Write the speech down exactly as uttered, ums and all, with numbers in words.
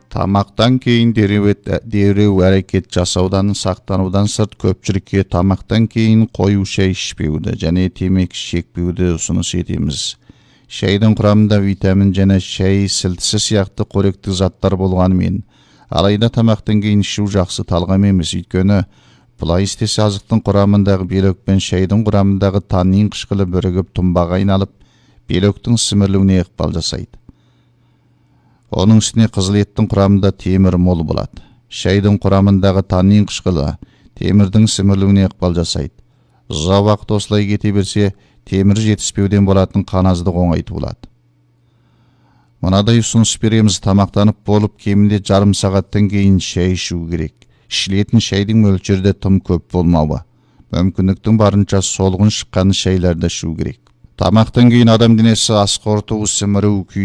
Тамақтан кейін дереу әрекет жасаудан сақтанудан сырт көпшілікке тамақтан кейін қою шай ішпеуді және темекі шекпеуді ұсыныс етеміз. Шайдың құрамында витамин және шай сілтісі сияқты қоректік заттар болғанымен, алайда тамақтан кейін ішу жақсы талғам емес, өйткені бұлай істесе азықтың құрамындағы белок пен шайдың құрамындағы таннин қышқылы бірігіп тұнбаға айналып, белоктың сімірілуіне ықпал жасайды. Оның үстіне қызыл еттің құрамында темір мол болады. Шайдың құрамындағы таннин қышқылы темірдің сімірілуіне ықпал жасайды. Ұзақ уақыт осылай кете берсе, темір жетіспеуден болатын қаназдық оңайту болады. Мынадай ұсыныс береміз: тамақтанып болып кемінде жарым сағаттан кейін шай ішу керек. Ішілетін шайдың мөлшерде тым көп болмауы, мүмкіндіктің барынша солғын шыққан шайларды ішу керек. Тамақтан кейін адам денесі ас қорытуы, сіміру,